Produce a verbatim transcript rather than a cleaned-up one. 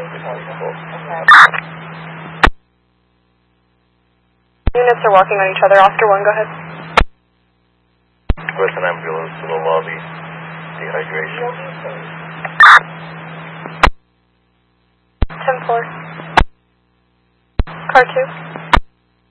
Units are walking on each other. Oscar one, go ahead. Where's an ambulance to the lobby? Dehydration. ten four. Car two.